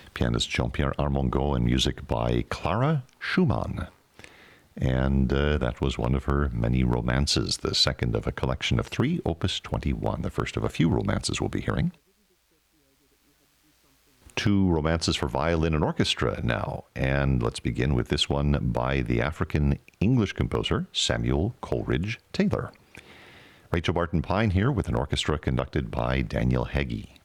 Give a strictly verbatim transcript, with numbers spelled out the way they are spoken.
pianist Jean-Pierre Armengaud, and music by Clara Schumann. And uh, that was one of her many romances, the second of a collection of three, Opus twenty-one, the first of a few romances we'll be hearing. Two romances for violin and orchestra now, and let's begin with this one by the African-English composer Samuel Coleridge Taylor. Rachel Barton Pine here with an orchestra conducted by Daniel Heggie.